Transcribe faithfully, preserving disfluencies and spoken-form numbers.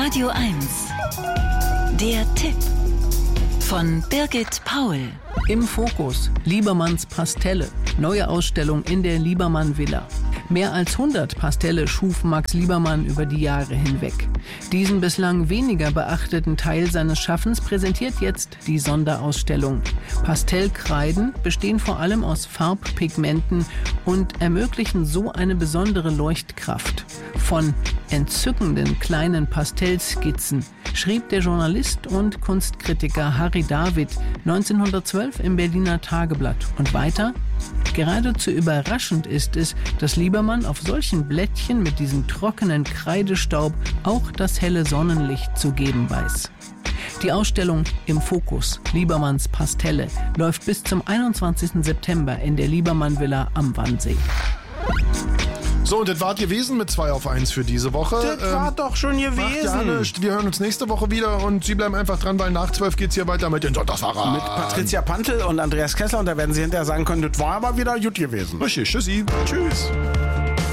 Radio eins. Der Tipp von Birgit Paul. Im Fokus Liebermanns Pastelle. Neue Ausstellung in der Liebermann Villa. Mehr als hundert Pastelle schuf Max Liebermann über die Jahre hinweg. Diesen bislang weniger beachteten Teil seines Schaffens präsentiert jetzt die Sonderausstellung. Pastellkreiden bestehen vor allem aus Farbpigmenten und ermöglichen so eine besondere Leuchtkraft. Von entzückenden kleinen Pastellskizzen schrieb der Journalist und Kunstkritiker Harry David neunzehnhundertzwölf im Berliner Tageblatt. Und weiter: Geradezu überraschend ist es, dass Liebermann auf solchen Blättchen mit diesem trockenen Kreidestaub auch das helle Sonnenlicht zu geben weiß. Die Ausstellung Im Fokus, Liebermanns Pastelle, läuft bis zum einundzwanzigsten September in der Liebermann Villa am Wannsee. So, und das war gewesen mit zwei auf eins für diese Woche. Das ähm, war doch schon gewesen. Macht ja nichts. Wir hören uns nächste Woche wieder und Sie bleiben einfach dran, weil nach zwölf geht's hier weiter mit den Sonntagsfahrern. Mit Patricia Pantel und Andreas Kessler, und da werden Sie hinterher sagen können, das war aber wieder gut gewesen. Richtig, tschüssi. Tschüss.